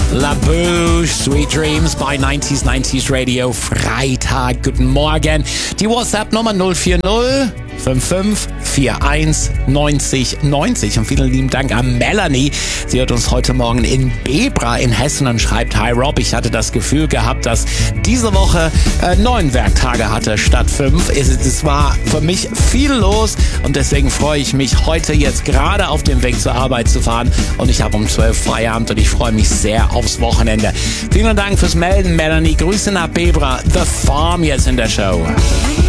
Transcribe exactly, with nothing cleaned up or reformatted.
La Bouche, Sweet Dreams bei neunzig neunzig Radio. Freitag, guten Morgen. Die WhatsApp-Nummer null vier null fünf fünf vier eins neunzig neunzig. Und vielen lieben Dank an Melanie. Sie hört uns heute Morgen in Bebra in Hessen und schreibt: Hi Rob, ich hatte das Gefühl gehabt, dass diese Woche äh, neun Werktage hatte statt fünf. Es, es war für mich viel los und deswegen freue ich mich, heute jetzt gerade auf dem Weg zur Arbeit zu fahren. Und ich habe um zwölf Feierabend und ich freue mich sehr aufs Wochenende. Vielen Dank fürs Melden, Melanie. Grüße nach Bebra. The Farm jetzt in der Show.